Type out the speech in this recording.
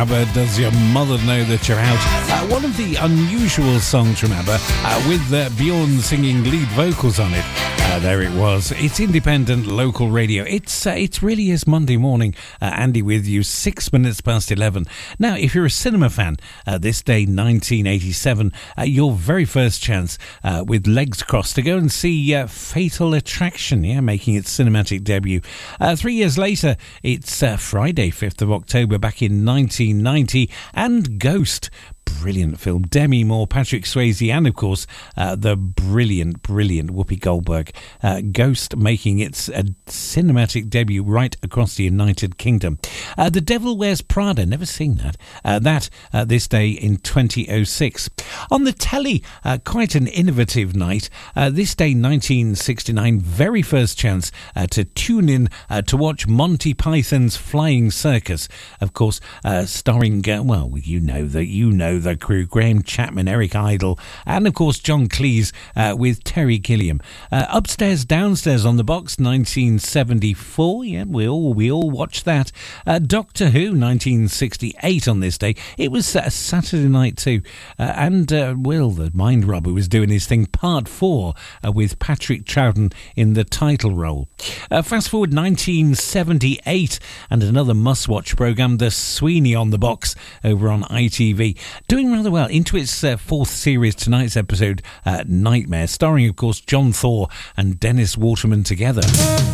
ABBA, Does Your Mother Know That You're Out? One of the unusual songs from ABBA with Bjorn singing lead vocals on it. There it was. It's independent local radio. It really is Monday morning. Andy with you, 6 minutes past 11. Now, if you're a cinema fan, this day 1987, your very first chance with legs crossed to go and see Fatal Attraction, making its cinematic debut. 3 years later, it's Friday, 5th of October, back in 1990, and Ghost. Brilliant film. Demi Moore, Patrick Swayze, and of course the brilliant Whoopi Goldberg. Ghost making its cinematic debut right across the United Kingdom. The Devil Wears Prada, never seen that. This day in 2006. On the telly, quite an innovative night. This day 1969, very first chance to tune in to watch Monty Python's Flying Circus. Of course, starring you know the crew, Graham Chapman, Eric Idle, and of course John Cleese with Terry Gilliam. Upstairs Downstairs on the box, 1974. We all watched that. Doctor Who, 1968 on this day. It was a Saturday night too, and Will the Mind Robber was doing his thing, part 4, with Patrick Troughton in the title role. Fast forward 1978 and another must-watch programme, The Sweeney on the box over on ITV. Doing rather well into its fourth series, tonight's episode, Nightmare, starring of course John Thor and Dennis Waterman together.